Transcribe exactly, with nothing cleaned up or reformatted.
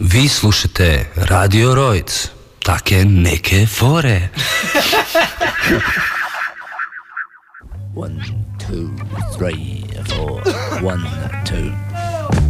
Vi slušate Radio Rojc, take neke fore. One, two, three, four, one, two.